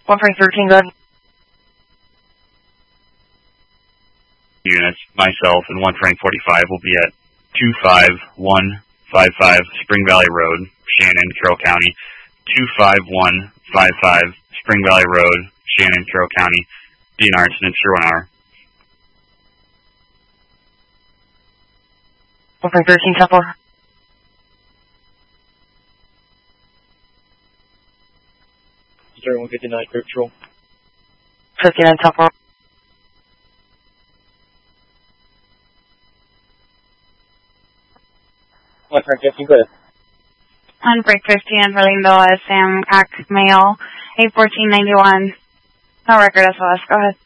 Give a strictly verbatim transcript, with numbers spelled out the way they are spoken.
one Frank thirteen, go ahead. Units, myself, and one Frank forty-five will be at two five one five five Spring Valley Road, Shannon, Carroll County. two five one five five Spring Valley Road, Shannon, Carroll County. D N R incident, zero one hour. one Frank thirteen, ten four. zero one fifty-nine, clear patrol. fifty-nine, ten four. one Frank fifteen, go ahead. On break fifteen, Berlindo, Sam, Cock, Mail, eight fourteen ninety-one. No record S O S, go ahead.